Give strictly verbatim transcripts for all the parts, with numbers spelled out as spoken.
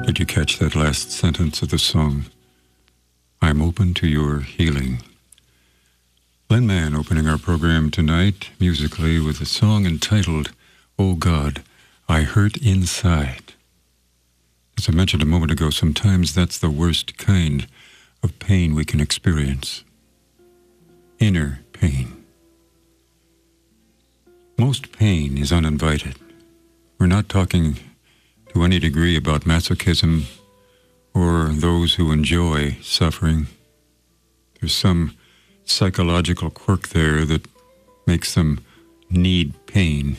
Did you catch that last sentence of the song? I'm open to your healing. Len Mann opening our program tonight musically with a song entitled, Oh God, I Hurt Inside. As I mentioned a moment ago, sometimes that's the worst kind of pain we can experience. Inner pain. Most pain is uninvited. We're not talking to any degree about masochism or those who enjoy suffering. There's some psychological quirk there that makes them need pain.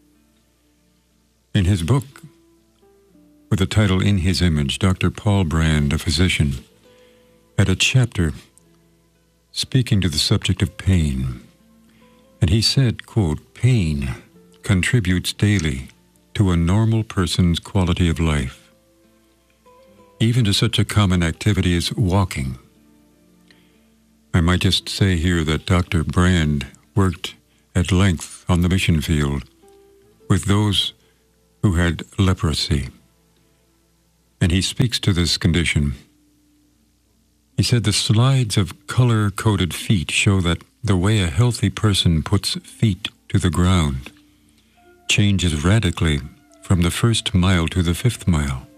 In his book, with the title In His Image, Doctor Paul Brand, a physician, had a chapter speaking to the subject of pain. And he said, quote, pain contributes daily to a normal person's quality of life, even to such a common activity as walking. I might just say here that Doctor Brand worked at length on the mission field with those who had leprosy. And he speaks to this condition. He said the slides of color-coded feet show that the way a healthy person puts feet to the ground changes radically from the first mile to the fifth mile.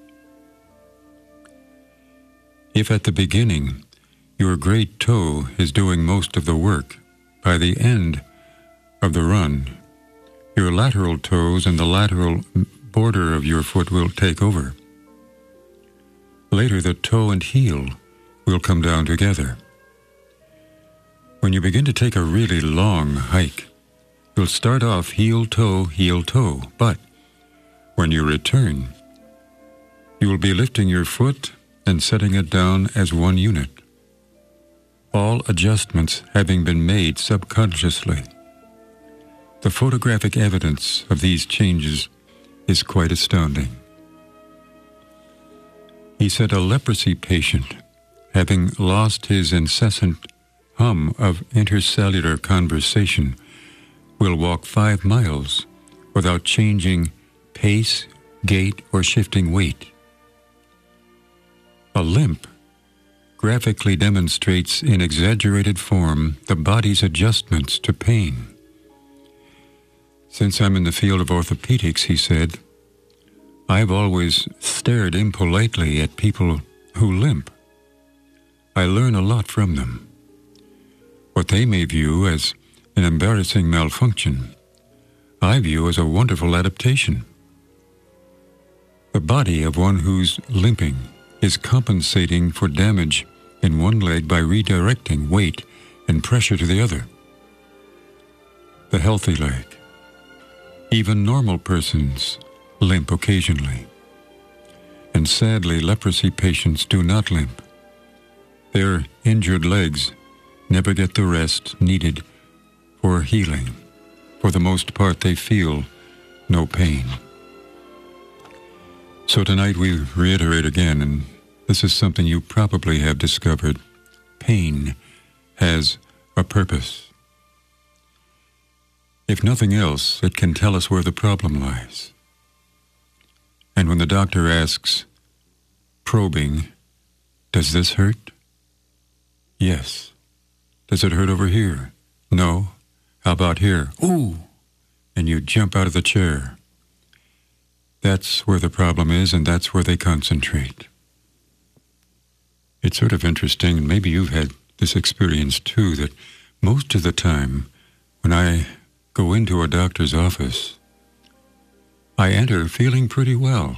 If at the beginning your great toe is doing most of the work, by the end of the run, your lateral toes and the lateral border of your foot will take over. Later, the toe and heel will come down together. When you begin to take a really long hike, you'll start off heel-toe, heel-toe, but when you return, you will be lifting your foot and setting it down as one unit, all adjustments having been made subconsciously. The photographic evidence of these changes is quite astounding. He said a leprosy patient, having lost his incessant hum of intercellular conversation, will walk five miles without changing pace, gait, or shifting weight. A limp graphically demonstrates in exaggerated form the body's adjustments to pain. Since I'm in the field of orthopedics, he said, I've always stared impolitely at people who limp. I learn a lot from them. What they may view as an embarrassing malfunction, I view as a wonderful adaptation. The body of one who's limping is compensating for damage in one leg by redirecting weight and pressure to the other. The healthy leg. Even normal persons limp occasionally. And sadly, leprosy patients do not limp. Their injured legs never get the rest needed for healing. For the most part, they feel no pain. So tonight we reiterate again, and this is something you probably have discovered. Pain has a purpose. If nothing else, it can tell us where the problem lies. And when the doctor asks, probing, does this hurt? Yes. Does it hurt over here? No. How about here? Ooh! And you jump out of the chair. That's where the problem is, and that's where they concentrate. It's sort of interesting, and maybe you've had this experience too, that most of the time when I go into a doctor's office, I enter feeling pretty well.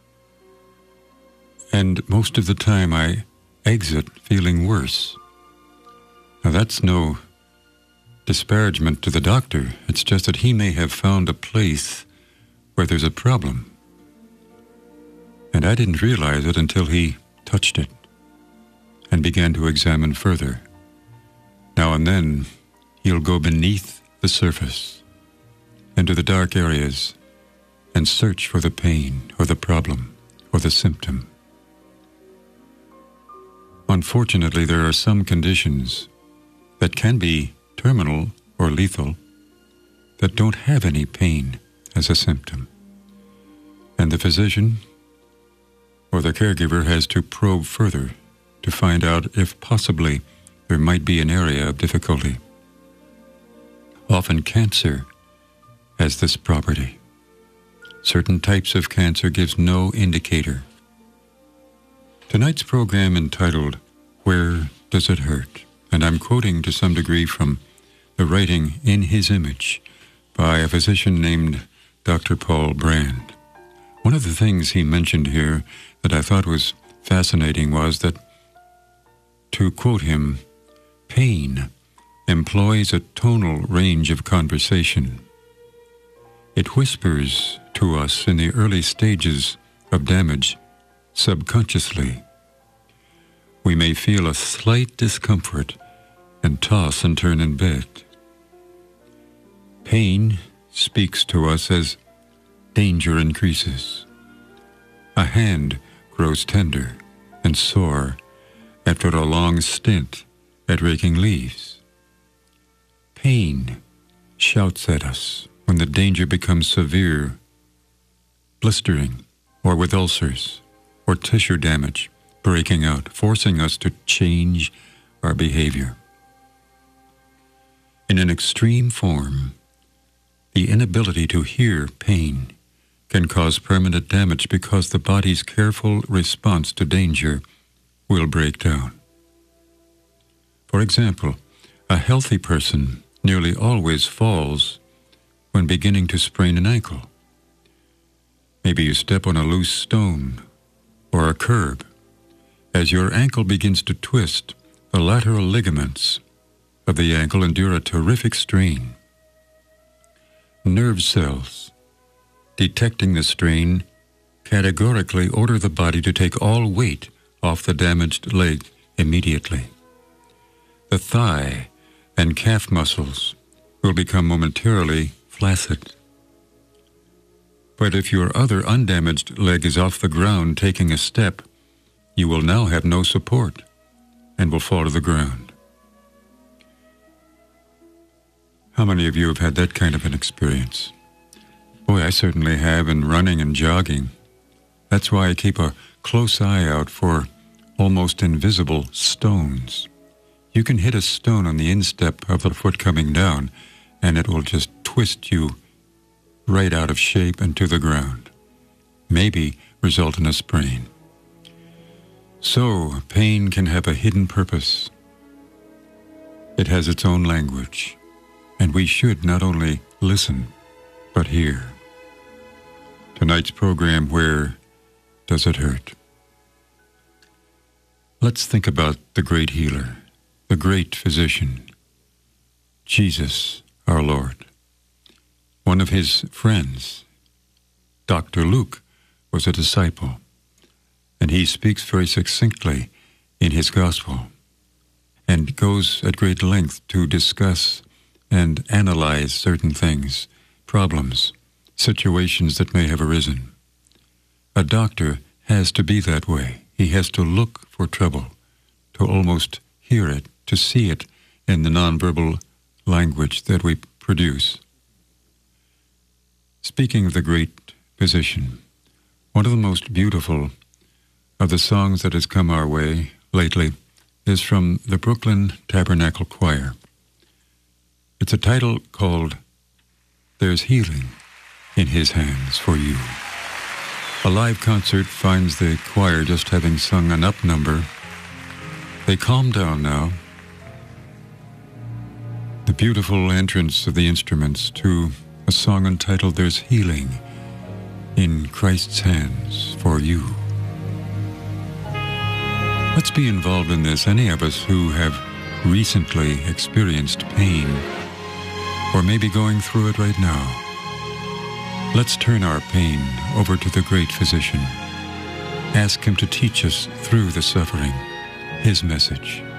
And most of the time I exit feeling worse. Now that's no disparagement to the doctor. It's just that he may have found a place where there's a problem. And I didn't realize it until he touched it and began to examine further. Now and then he'll go beneath the surface into the dark areas and search for the pain or the problem or the symptom. Unfortunately, there are some conditions that can be terminal or lethal that don't have any pain as a symptom. And the physician or the caregiver has to probe further to find out if possibly there might be an area of difficulty. Often cancer has this property. Certain types of cancer gives no indicator. Tonight's program entitled, Where Does It Hurt? And I'm quoting to some degree from the writing In His Image by a physician named Doctor Paul Brand. One of the things he mentioned here that I thought was fascinating was that, to quote him, pain employs a tonal range of conversation. It whispers to us in the early stages of damage subconsciously. We may feel a slight discomfort and toss and turn in bed. Pain speaks to us as danger increases. A hand grows tender and sore after a long stint at raking leaves. Pain shouts at us when the danger becomes severe, blistering, or with ulcers or tissue damage breaking out, forcing us to change our behavior. In an extreme form, the inability to hear pain can cause permanent damage because the body's careful response to danger will break down. For example, a healthy person nearly always falls when beginning to sprain an ankle. Maybe you step on a loose stone or a curb. As your ankle begins to twist, the lateral ligaments of the ankle endure a terrific strain. Nerve cells, detecting the strain, categorically order the body to take all weight off the damaged leg immediately. The thigh and calf muscles will become momentarily flaccid. But if your other undamaged leg is off the ground taking a step, you will now have no support and will fall to the ground. How many of you have had that kind of an experience? Boy, I certainly have in running and jogging. That's why I keep a close eye out for almost invisible stones. You can hit a stone on the instep of the foot coming down, and it will just twist you right out of shape and to the ground. Maybe result in a sprain. So, pain can have a hidden purpose. It has its own language, and we should not only listen, but hear. Tonight's program, Where Does It Hurt? Let's think about the great healer, the great physician, Jesus our Lord. One of his friends, Doctor Luke, was a disciple, and he speaks very succinctly in his gospel and goes at great length to discuss and analyze certain things, problems, situations that may have arisen. A doctor has to be that way. He has to look for trouble, to almost hear it, to see it in the nonverbal language that we produce. Speaking of the great physician, one of the most beautiful of the songs that has come our way lately is from the Brooklyn Tabernacle Choir. It's a title called There's Healing in His Hands for You. A live concert finds the choir just having sung an up number. They calm down now. The beautiful entrance of the instruments to a song entitled There's Healing in Christ's Hands for You. Let's be involved in this, any of us who have recently experienced pain or maybe going through it right now. Let's turn our pain over to the great physician. Ask him to teach us through the suffering his message.